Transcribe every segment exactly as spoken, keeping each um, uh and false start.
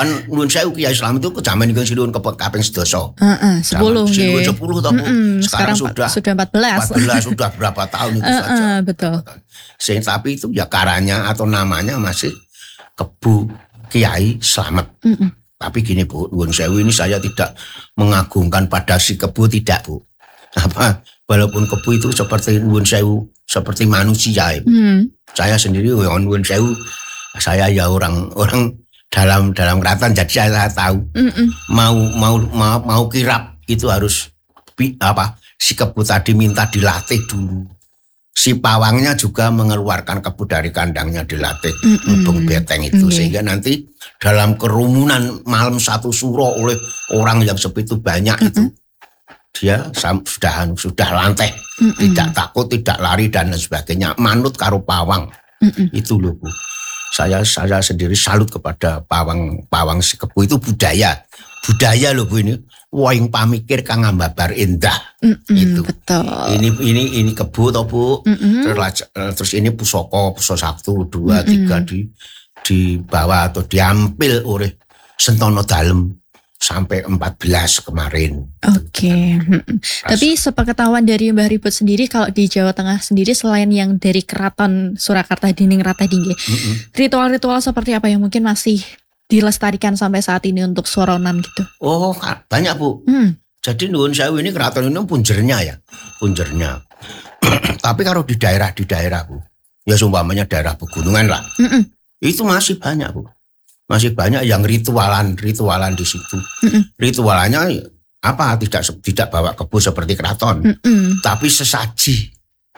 kan nuwun sewu Kiai Slamet itu zaman itu sinuwun kaping sedasa. Heeh, sepuluh nggih. sepuluh toh Bu. Sekarang, Sekarang sudah sudah empat belas. empat belas sudah berapa tahun itu saja. Heeh, betul. Sing tapi itu ya karanya atau namanya masih Kebu Kiai Slamet. Mm-mm. Tapi gini Bu, nuwun sewu ini saya tidak mengagungkan pada si Kebu, tidak Bu. Apa walaupun Kebu itu seperti nuwun sewu seperti manusia. Mm. Saya sendiri nuwun sewu, saya ya orang-orang dalam dalam keraton, jadi saya tahu. Mm-mm. mau mau mau mau kirap itu harus apa si Kebu tadi minta dilatih dulu. Si pawangnya juga mengeluarkan kebu dari kandangnya dilatih ngubung beteng itu. Okay. Sehingga nanti dalam kerumunan malam satu suro oleh orang yang sebegitu banyak mm-mm. itu dia sudah sudah lanteh, mm-mm. tidak takut, tidak lari dan lain sebagainya, manut karo pawang. Mm-mm. Itu loh Bu. Saya saya sendiri salut kepada pawang pawang si Kebu, itu budaya. Budaya loh Bu ini. Woing pamikir kang ambabar indah. Mm-mm, itu. Betul. Ini ini ini Kebu toh Bu. Terus, terus ini pusaka, pusaka satu, dua, Mm-mm. tiga di dibawa atau diambil oleh Sentono Dalem sampai empat belas kemarin. Oke. Okay. Tapi sepengetahuan dari Mbah Ribut sendiri, kalau di Jawa Tengah sendiri selain yang dari Keraton Surakarta Diningrat tadi, mm-hmm. ritual-ritual seperti apa yang mungkin masih dilestarikan sampai saat ini untuk soronan gitu? Oh, banyak Bu. Hmm. Jadi nuwun sewu ini keraton ini punjernya ya, punjernya. Tapi kalau di daerah di daerah Bu, ya seumpamanya daerah pegunungan lah, Mm-mm. itu masih banyak Bu, masih banyak yang ritualan ritualan di situ. Mm-mm. Ritualannya apa? Tidak tidak bawa kebu seperti keraton, Mm-mm. tapi sesaji,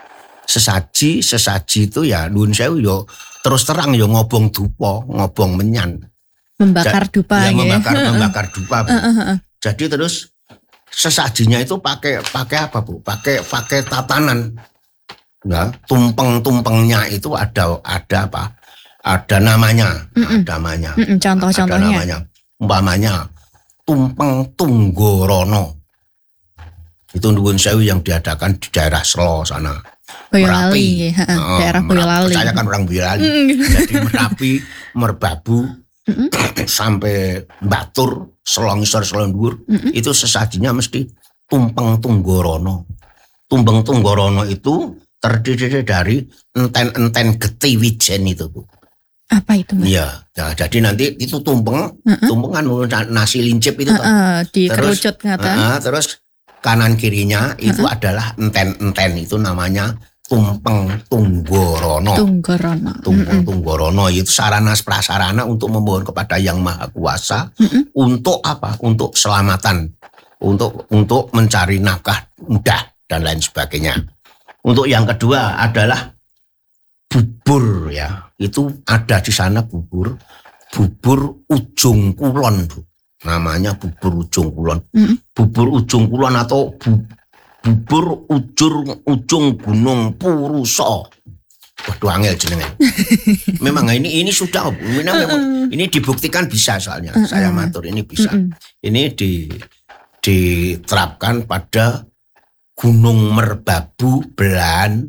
sesaji sesaji itu ya nuwun sewu yo terus terang yo ngobong dupa, ngobong menyan. Membakar dupa ya, ya. membakar membakar dupa Bu. Uh, uh, uh. Jadi terus sesajinya itu pakai pakai apa Bu? Pakai pakai tatanan. Ya, tumpeng-tumpengnya itu ada ada apa? Ada namanya, Mm-mm. ada namanya. Mm-mm, contoh-contohnya. Ada namanya. Umpamanya tumpeng Tunggorono. Itu nuwun sewu yang diadakan di daerah Selo sana. Boyolali, uh, daerah Boyolali. Saya kan orang Boyolali. Jadi Merapi, Merbabu, Mm-hmm. sampai Batur, Selongisor, Selondur, mm-hmm. itu sesajinya mesti tumpeng Tunggorono. Tumpeng Tunggorono itu terdiri dari enten-enten geti wijen itu Bu. Apa itu Mas? Iya, nah, jadi nanti itu tumpeng, uh-uh. tumpeng kan nasi lincip itu. Uh-uh, dikerucut ngata. Uh, terus kanan kirinya itu uh-uh. adalah enten-enten, itu namanya Tumpeng Tunggorono. Tunggorono. Tumpeng mm-hmm. Tunggorono itu sarana prasarana untuk memohon kepada Yang Maha Kuasa, mm-hmm. untuk apa? Untuk selamatan, untuk untuk mencari nafkah mudah dan lain sebagainya. Untuk yang kedua adalah bubur ya. Itu ada di sana bubur, bubur ujung kulon Bu. Namanya bubur ujung kulon. Mm-hmm. Bubur ujung kulon atau bu, bubur ujur ujung Gunung Purusa. Waduh angel jenenge. Memang ini ini sudah memang ini dibuktikan bisa soalnya. Uh-uh. Saya matur ini bisa. Uh-uh. Ini di diterapkan pada Gunung Merbabu belahan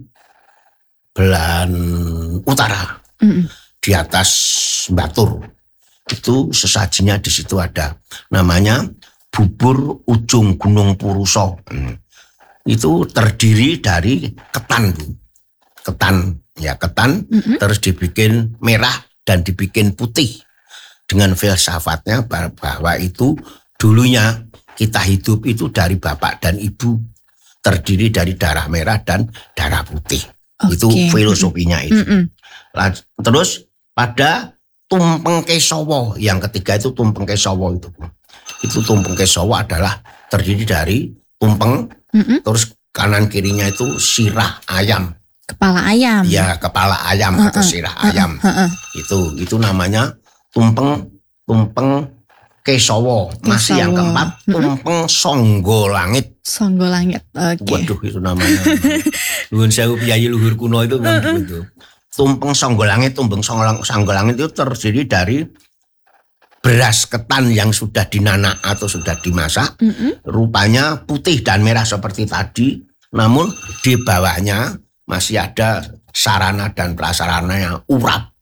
belahan utara. Uh-uh. Di atas Batur. Itu sesajinya di situ ada. Namanya bubur ujung Gunung Purusa. Hmm. Itu terdiri dari ketan Bu. Ketan ya ketan mm-hmm. terus dibikin merah dan dibikin putih dengan filsafatnya bahwa itu dulunya kita hidup itu dari bapak dan ibu, terdiri dari darah merah dan darah putih. Okay. Itu filosofinya itu. Mm-hmm. Terus pada tumpeng Kesawa yang ketiga itu tumpeng Kesawa itu. Itu tumpeng Kesawa adalah terdiri dari tumpeng, mm-hmm. terus kanan kirinya itu sirah ayam. Kepala ayam. Ya, kepala ayam uh-uh. atau sirah uh-uh. ayam. Uh-uh. Itu itu namanya tumpeng tumpeng Kesawa. Masih yang keempat tumpeng Sangga Langit. Sangga Langit. Oke. Okay. Waduh itu namanya. Nuwun sewu piyayi luhur kuno itu kan uh-uh. gitu. Tumpeng Sangga Langit, tumpeng Sangga Langit itu terdiri dari beras ketan yang sudah dinanak atau sudah dimasak, mm-hmm. rupanya putih dan merah seperti tadi, namun di bawahnya masih ada sarana dan prasarana yang urap.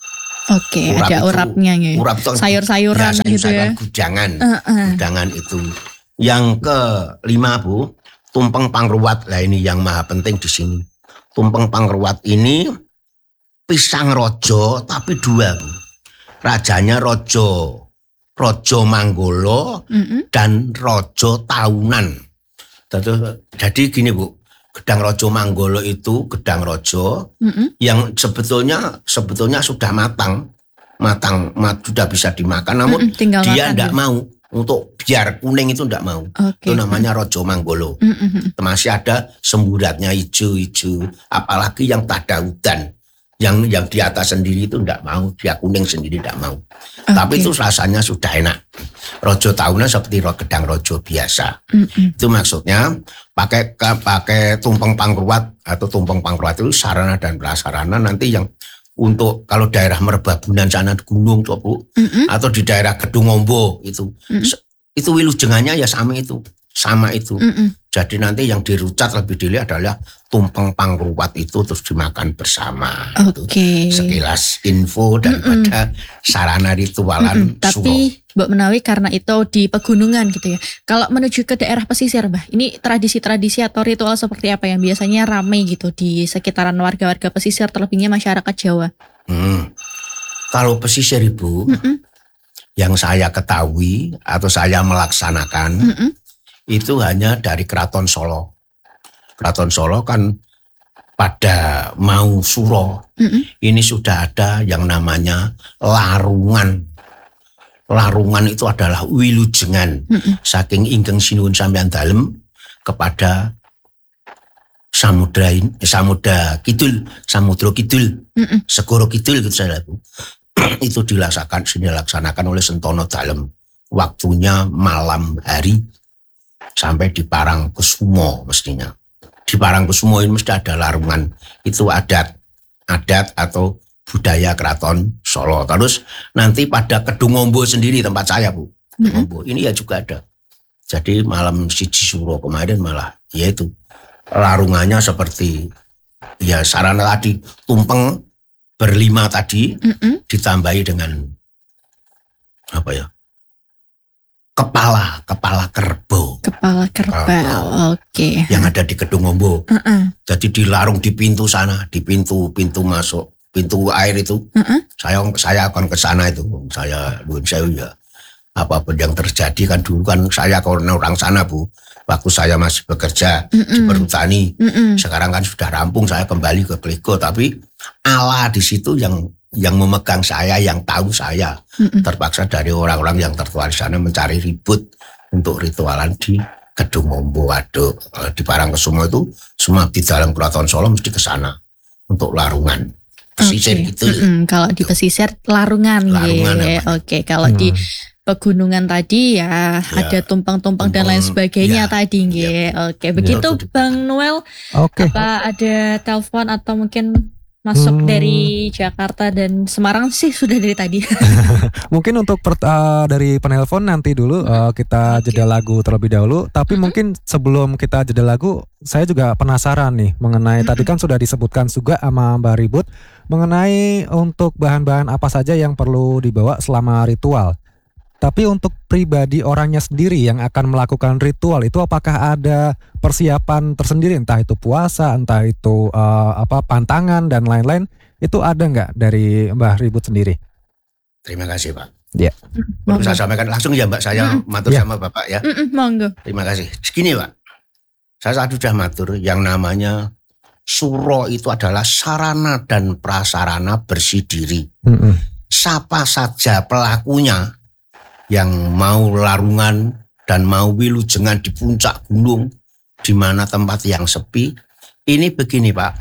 Oke, Urap ada itu- urapnya ya. Urap itu Sayur-sayuran ya, gitu ya. sayur-sayuran gudangan. Heeh. Gudangan itu. Yang kelima Bu, tumpeng pangruwat. Lah ini yang maha penting di sini. Tumpeng pangruwat ini pisang rojo tapi dua Bu. Rajanya rojo, rojo Manggolo Mm-mm. dan rojo Tahunan. Jadi, jadi gini Bu, gedang rojo Manggolo itu gedang rojo Mm-mm. yang sebetulnya sebetulnya sudah matang, matang, mat, sudah bisa dimakan. Namun Mm-mm, tinggal dia makan tidak ya. mau untuk biar kuning itu tidak mau. Oke. Itu namanya rojo Manggolo. Mm-mm. Masih ada semburatnya hijau-hijau, apalagi yang pada hutan. Yang yang di atas sendiri itu tidak mau, dia kuning sendiri tidak mau. Tapi Oke. itu rasanya sudah enak. Rojo tahunan seperti ro- gedang rojo biasa. Mm-mm. Itu maksudnya pakai ke- pakai tumpeng pangruwat atau tumpeng pangruwat itu sarana dan prasarana nanti yang untuk kalau daerah Merbabunan sana gunung tuh Bu, Mm-mm. atau di daerah Gedung Ombo itu. Mm-mm. Se- Itu wilujengannya ya sama itu, sama itu. Mm-mm. Jadi nanti yang dirucat lebih dulu adalah tumpeng pangruwat itu terus dimakan bersama. Itu Oke. sekilas info daripada sarana ritualan Mm-mm. Tapi Mbak Menawi karena itu di pegunungan gitu ya. Kalau menuju ke daerah pesisir, Mbak, ini tradisi-tradisi atau ritual seperti apa yang biasanya ramai gitu di sekitaran warga-warga pesisir, terlebihnya masyarakat Jawa? Suro. Hmm. Kalau pesisir Ibu, Mm-mm. yang saya ketahui atau saya melaksanakan Mm-mm. itu hanya dari Keraton Solo. Keraton Solo kan pada mau suro Mm-mm. ini sudah ada yang namanya larungan. Larungan itu adalah wilujengan Mm-mm. saking ingkang sinuwun sampeyan dalem kepada samudra in- eh, samudra kidul, samudra kidul, Mm-mm. segoro kidul gitu saya laku. Itu dilaksanakan dilaksanakan oleh Sentono Dalem. Waktunya malam hari sampai di Parangkusumo mestinya. Di Parangkusumo ini mesti ada larungan. Itu adat adat atau budaya Keraton Solo. Terus nanti pada Kedung Ombo sendiri tempat saya Bu. Kedung Mm-mm. Ombo ini ya juga ada. Jadi malam siji suro kemarin malah yaitu larungannya seperti ya sarana tadi tumpeng berlima tadi Mm-mm. ditambahi dengan apa ya? Kepala, kepala kerbau Kepala kerbau. Oke. yang ada di Kedung Ombo. Uh-uh. Jadi dilarung di pintu sana, di pintu pintu masuk, pintu air itu. Uh-uh. Saya saya akan ke sana itu. Saya nuwun sewu ya. Apapun yang terjadi kan dulu kan saya karena orang sana Bu. Waktu saya masih bekerja di Mm-mm. perhutani. Mm-mm. Sekarang kan sudah rampung, saya kembali ke Klego. Tapi Allah di situ yang yang memegang saya, yang tahu saya. Mm-mm. Terpaksa dari orang-orang yang tertua di sana mencari ribut untuk ritualan di Gedung Ombo. Waduh, eh, di Parangkusumo itu semua di dalam Keraton Solo mesti ke sana untuk larungan. Pesisir Oke. gitu. Mm-mm. Kalau di pesisir larungan, Larungan ye. namanya. Oke, kalau di Hmm. pegunungan tadi ya, ada tumpeng-tumpeng dan lain tumpeng, sebagainya ya, tadi, nggih. Oke, begitu Betul. Bang Noel, Oke. apa ada telepon atau mungkin masuk Hmm. dari Jakarta dan Semarang sih sudah dari tadi. Mungkin untuk per- eh, dari penelpon nanti dulu eh, kita Oke. jeda lagu terlebih dahulu. Tapi Mm-mm. mungkin sebelum kita jeda lagu, saya juga penasaran nih mengenai tadi kan sudah disebutkan juga sama Mbak Ribut mengenai untuk bahan-bahan apa saja yang perlu dibawa selama ritual. Tapi untuk pribadi orangnya sendiri yang akan melakukan ritual itu apakah ada persiapan tersendiri, entah itu puasa, entah itu eh, apa pantangan dan lain-lain, itu ada nggak dari Mbah Ribut sendiri? Terima kasih Pak. Ya. Perlu Monggo. saya sampaikan langsung ya Mbak, saya Mm-mm. matur Ya. sama Bapak ya. Mm-mm, monggo. Terima kasih. Segini Pak, saya sudah matur yang namanya suro itu adalah sarana dan prasarana bersih diri. Mm-mm. Siapa saja pelakunya yang mau larungan dan mau wilujengan di puncak gunung, di mana tempat yang sepi, ini begini Pak,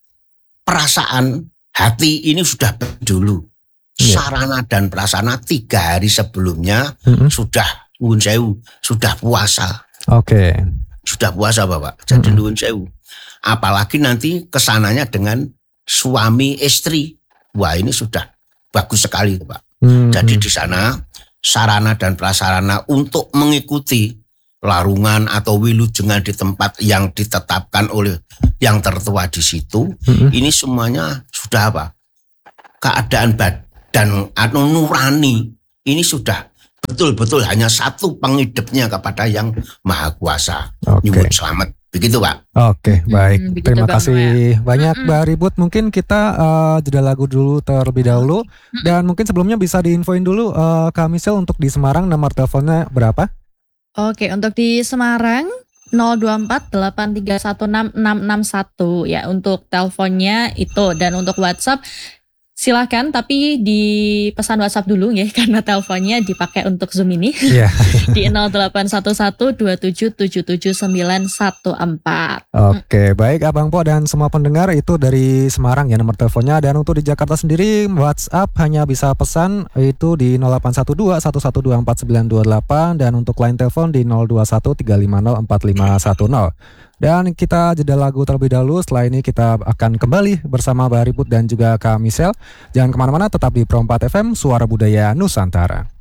perasaan hati ini sudah dulu. Iya. Sarana dan prasarana tiga hari sebelumnya Mm-mm. sudah nuwun sewu, sudah puasa. Oke. Sudah puasa Bapak, jadi Mm-mm. nuwun sewu. Apalagi nanti kesananya dengan suami istri. Wah ini sudah bagus sekali Pak. Mm-mm. Jadi di sana sarana dan prasarana untuk mengikuti larungan atau wilujengan di tempat yang ditetapkan oleh yang tertua di situ, Mm-mm. ini semuanya sudah apa? Keadaan badan dan anu nurani ini sudah betul-betul hanya satu pengidupnya kepada yang Maha Kuasa. Oke. Nyuwun selamat. Begitu, Pak. Oke, Hmm, baik. begitu, Terima Bang kasih banyak, Mm-mm. Mbak Ribut. Mungkin kita eh, jeda lagu dulu terlebih dahulu. Mm-mm. Dan mungkin sebelumnya bisa diinfoin dulu eh, Kak Michelle untuk di Semarang nomor teleponnya berapa? Oke, untuk di Semarang nol dua empat delapan tiga satu enam enam enam satu ya untuk teleponnya itu, dan untuk WhatsApp silakan tapi di pesan WhatsApp dulu ya karena teleponnya dipakai untuk Zoom ini. Iya. Di nol delapan satu satu dua tujuh tujuh tujuh sembilan satu empat. Oke, baik Abang Po dan semua pendengar, itu dari Semarang ya nomor teleponnya. Dan untuk di Jakarta sendiri WhatsApp hanya bisa pesan itu di nol delapan satu dua satu satu dua empat sembilan dua delapan, dan untuk line telepon di nol dua satu tiga lima nol empat lima satu nol. Dan kita jeda lagu terlebih dahulu. Setelah ini kita akan kembali bersama Mbak Ribut dan juga Kak Michelle. Jangan kemana-mana, tetap di Pro empat F M, Suara Budaya Nusantara.